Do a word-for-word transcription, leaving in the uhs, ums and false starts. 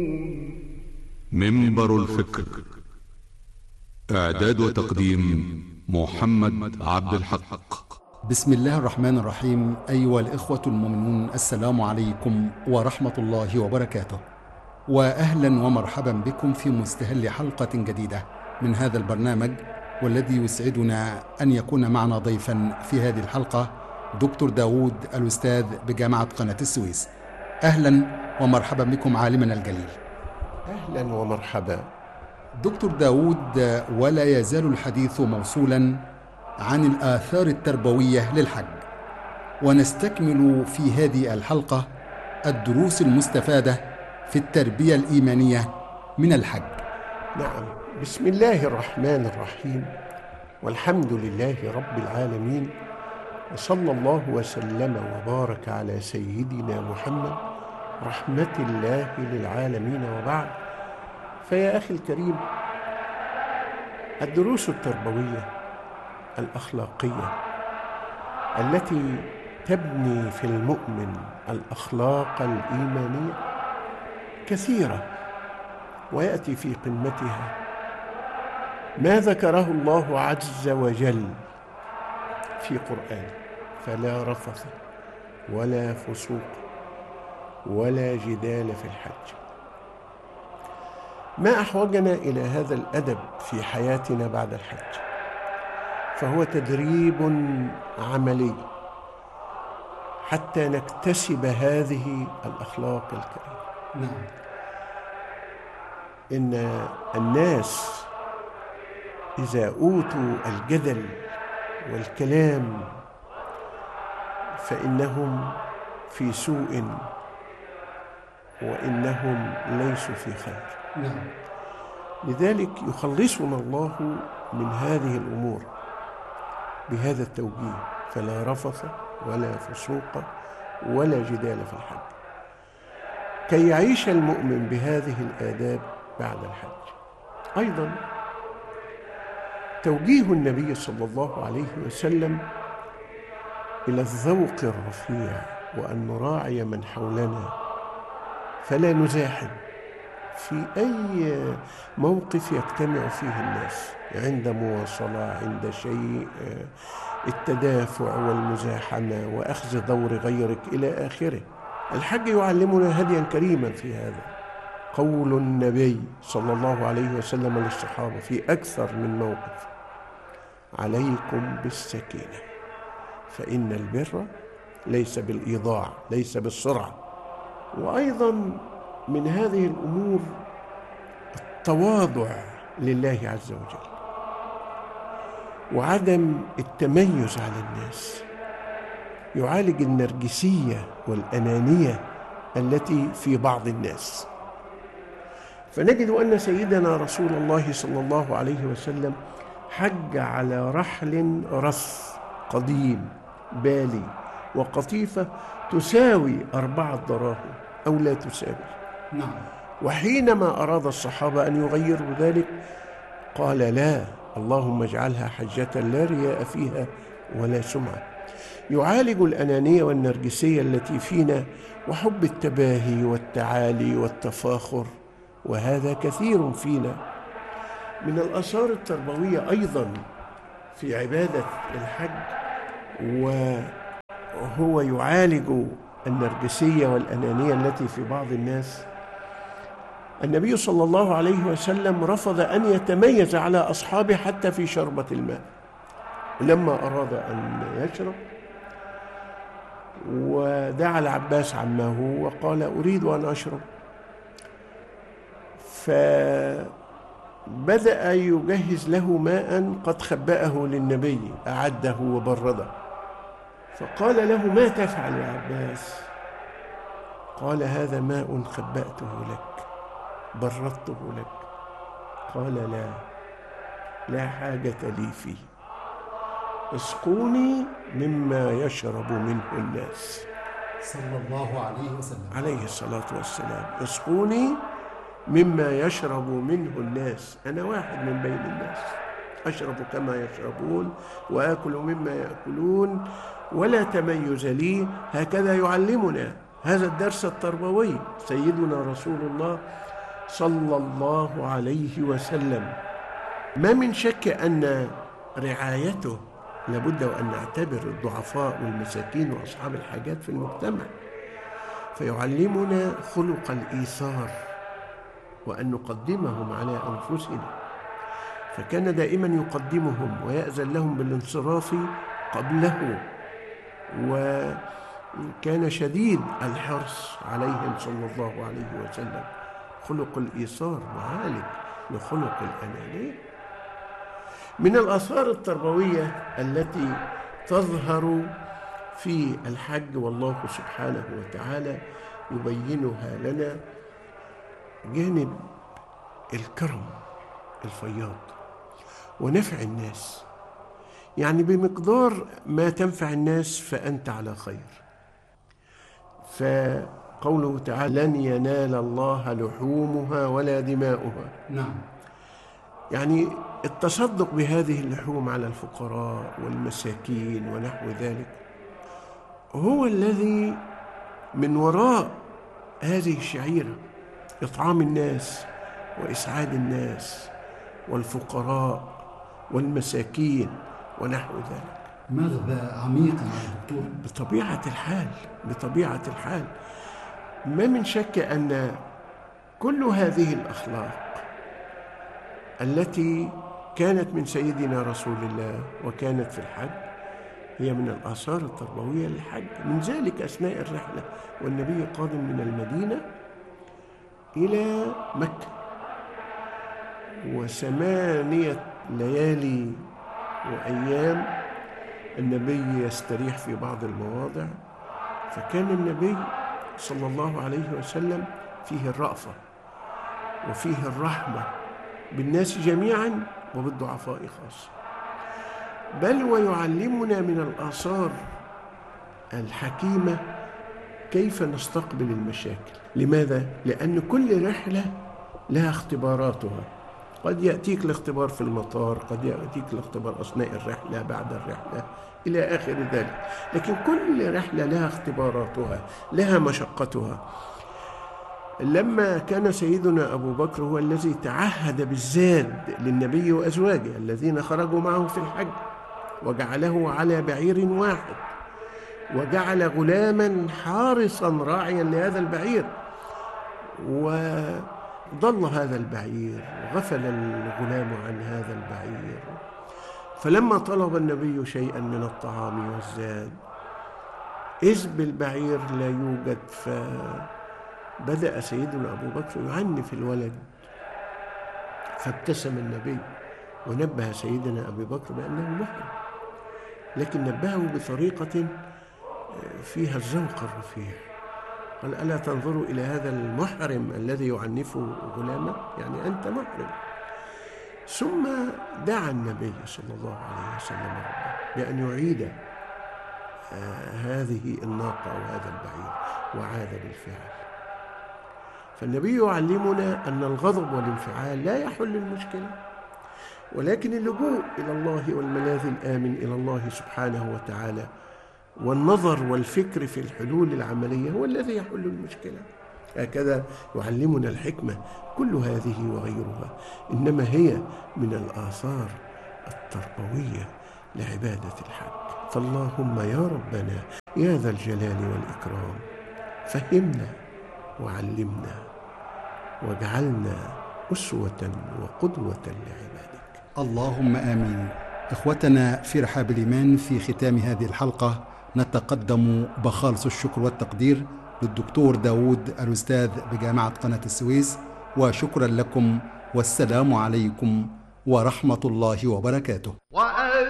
منبر الفكر. إعداد وتقديم محمد عبد الحق. بسم الله الرحمن الرحيم. أيها الإخوة المؤمنون، السلام عليكم ورحمة الله وبركاته، وأهلا ومرحبا بكم في مستهل حلقة جديدة من هذا البرنامج، والذي يسعدنا أن يكون معنا ضيفا في هذه الحلقة دكتور داود الأستاذ بجامعة قناة السويس. أهلا ومرحبا بكم عالمنا الجليل. أهلا ومرحبا دكتور داود، ولا يزال الحديث موصولا عن الآثار التربوية للحج، ونستكمل في هذه الحلقة الدروس المستفادة في التربية الإيمانية من الحج. نعم، بسم الله الرحمن الرحيم، والحمد لله رب العالمين، وصلى الله وسلم وبارك على سيدنا محمد رحمة الله للعالمين، وبعد. فيا أخي الكريم، الدروس التربوية الأخلاقية التي تبني في المؤمن الأخلاق الإيمانية كثيرة، ويأتي في قمتها ما ذكره الله عز وجل في قرآنه: فلا رفث ولا فسوق ولا جدال في الحج. ما أحوجنا إلى هذا الأدب في حياتنا بعد الحج؟ فهو تدريب عملي حتى نكتسب هذه الأخلاق الكريمة. نعم. إن الناس إذا أوتوا الجدل والكلام فإنهم في سوء وإنهم ليسوا في خير. نعم. لذلك يخلصنا الله من هذه الأمور بهذا التوجيه: فلا رفث ولا فسوق ولا جدال في الحج، كي يعيش المؤمن بهذه الآداب بعد الحج. أيضا توجيه النبي صلى الله عليه وسلم إلى الذوق الرفيع، وأن نراعي من حولنا فلا نزاحم في أي موقف يجتمع فيه الناس، عند مواصلة، عند شيء، التدافع والمزاحمة وأخذ دور غيرك إلى آخره. الحج يعلمنا هديا كريما في هذا. قول النبي صلى الله عليه وسلم للصحابة في أكثر من موقف: عليكم بالسكينة، فإن البر ليس بالإيضاع، ليس بالسرعة. وأيضا من هذه الأمور التواضع لله عز وجل، وعدم التميز على الناس. يعالج النرجسية والأنانية التي في بعض الناس. فنجد أن سيدنا رسول الله صلى الله عليه وسلم حج على رحل رص قديم بالي، وقطيفة تساوي أربعة دراهم أو لا تساوي. نعم. وحينما أراد الصحابة أن يغيروا ذلك قال: لا، اللهم اجعلها حجة لا رياء فيها ولا سمعة. يعالج الأنانية والنرجسية التي فينا، وحب التباهي والتعالي والتفاخر، وهذا كثير فينا. من الآثار التربوية أيضا في عبادة الحج، وهو يعالج النرجسية والأنانية التي في بعض الناس. النبي صلى الله عليه وسلم رفض أن يتميز على أصحابه حتى في شربة الماء. لما أراد أن يشرب ودعا العباس عمه وقال: أريد أن أشرب، فبدأ يجهز له ماء قد خبأه للنبي، أعده وبرده. فقال له: ما تفعل يا عباس؟ قال: هذا ماء خبأته لك، بردته لك. قال: لا لا حاجة لي فيه، اسقوني مما يشرب منه الناس. صلى الله عليه وسلم عليه الصلاة والسلام: اسقوني مما يشرب منه الناس. أنا واحد من بين الناس، أشرب كما يشربون وآكل مما يأكلون، ولا تميز لي. هكذا يعلمنا هذا الدرس التربوي سيدنا رسول الله صلى الله عليه وسلم. ما من شك أن رعايته لابد وأن نعتبر الضعفاء والمساكين وأصحاب الحاجات في المجتمع، فيعلمنا خلق الإيثار وأن نقدمهم على أنفسنا، فكان دائما يقدمهم ويأذن لهم بالانصراف قبله، وكان شديد الحرص عليهم صلى الله عليه وسلم. خلق الإيثار معالج لخلق الأنانية. من الآثار التربوية التي تظهر في الحج والله سبحانه وتعالى يبينها لنا جانب الكرم الفياض ونفع الناس، يعني بمقدار ما تنفع الناس فأنت على خير. فقوله تعالى لن ينال الله لحومها ولا دماؤها. نعم. يعني التصدق بهذه اللحوم على الفقراء والمساكين ونحو ذلك هو الذي من وراء هذه الشعيرة إطعام الناس وإسعاد الناس والفقراء والمساكين ونحو ذلك. ماذا عميقا يا دكتور؟ بطبيعة الحال بطبيعة الحال ما من شك أن كل هذه الأخلاق التي كانت من سيدنا رسول الله وكانت في الحج هي من الآثار التربوية للحج. من ذلك أثناء الرحلة والنبي قادم من المدينة إلى مكة، وثمانية ليالي وأيام النبي يستريح في بعض المواضع، فكان النبي صلى الله عليه وسلم فيه الرأفة وفيه الرحمة بالناس جميعا وبالضعفاء خاصة، بل ويعلمنا من الآثار الحكيمة كيف نستقبل المشاكل. لماذا؟ لأن كل رحلة لها اختباراتها، قد يأتيك الاختبار في المطار، قد يأتيك الاختبار أثناء الرحلة، بعد الرحلة، إلى آخر ذلك، لكن كل رحلة لها اختباراتها، لها مشقتها. لما كان سيدنا أبو بكر هو الذي تعهد بالزاد للنبي وأزواجه الذين خرجوا معه في الحج، وجعله على بعير واحد، وجعل غلاما حارسا راعيا لهذا البعير، وضل هذا البعير وغفل الغلام عن هذا البعير. فلما طلب النبي شيئا من الطعام والزاد إذ بالبعير لا يوجد، فبدأ سيدنا أبو بكر يعنف الولد، فابتسم النبي ونبه سيدنا أبو بكر بأنه محرم، لكن نبهه بطريقة فيها الذوق الرفيع. قال ألا تنظروا إلى هذا المحرم الذي يعنفه غلامه؟ يعني أنت محرم. ثم دعا النبي صلى الله عليه وسلم ربه بأن يعيد آه هذه الناقة وهذا البعير، وعاد بالفعل. فالنبي يعلمنا أن الغضب والانفعال لا يحل المشكلة، ولكن اللجوء إلى الله والملاذ الآمن إلى الله سبحانه وتعالى والنظر والفكر في الحلول العملية هو الذي يحل المشكلة. هكذا يعلمنا الحكمة. كل هذه وغيرها إنما هي من الآثار التربوية لعبادة الحج. فاللهم يا ربنا يا ذا الجلال والإكرام فهمنا وعلمنا واجعلنا أسوة وقدوة لعبادك. اللهم آمين. إخوتنا في رحاب الإيمان، في ختام هذه الحلقة نتقدم بخالص الشكر والتقدير للدكتور داود الأستاذ بجامعة قناة السويس، وشكرا لكم، والسلام عليكم ورحمة الله وبركاته.